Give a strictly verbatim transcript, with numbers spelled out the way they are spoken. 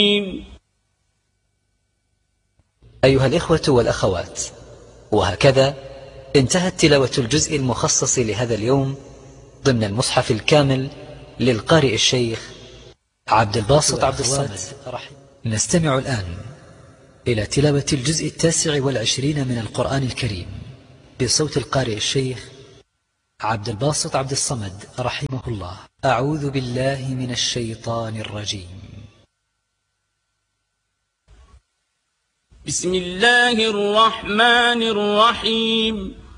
أيها الإخوة والأخوات، وهكذا انتهت تلاوة الجزء المخصص لهذا اليوم ضمن المصحف الكامل للقارئ الشيخ عبد الباسط عبد الصمد. نستمع الآن إلى تلاوة الجزء التاسع والعشرين من القرآن الكريم بصوت القارئ الشيخ عبد الباسط عبد الصمد رحمه الله. أعوذ بالله من الشيطان الرجيم. بسم الله الرحمن الرحيم.